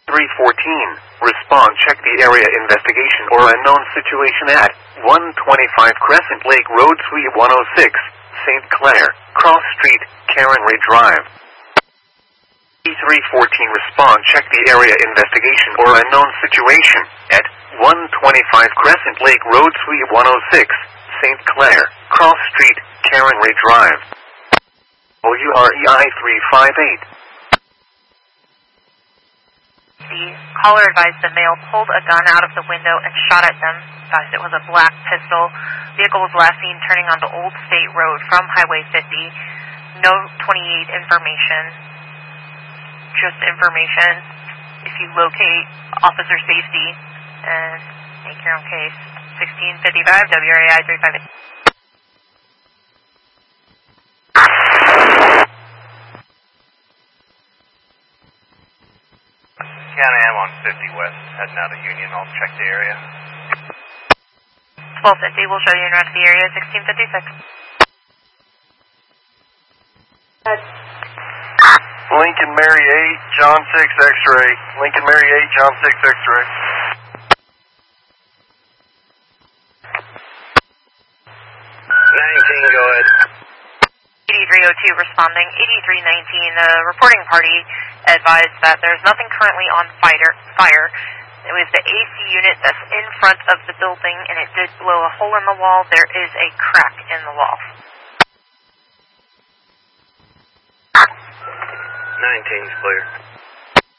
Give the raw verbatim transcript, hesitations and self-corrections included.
three fourteen. Respond, check the area investigation or unknown situation at one twenty-five Crescent Lake Road, Suite one oh six, Saint Clair, Cross Street, Karen Ray Drive. E three fourteen. Respond, check the area investigation or unknown situation at one twenty-five Crescent Lake Road, Suite one oh six, Saint Clair, Cross Street, Karen Ray Drive. W R E I three five eight. The caller advised the male pulled a gun out of the window and shot at them. Advised it was a black pistol. Vehicle was last seen turning onto Old State Road from Highway fifty. No twenty-eight information. Just information. If you locate officer safety and make your own case. sixteen fifty-five W R A I three five eight. County, I'm on fifty West, heading out of Union. I'll check the area. twelve fifty, we'll show you in rest of the area, sixteen fifty-six. Lincoln Mary eight, John six X-ray. Lincoln Mary eight, John six X-ray. nineteen, go ahead. eighty-three oh two responding. eighty-three nineteen, the reporting party advised that there's nothing currently on fire. fire. It was the A C unit that's in front of the building, and it did blow a hole in the wall. There is a crack in the wall. nineteen's clear.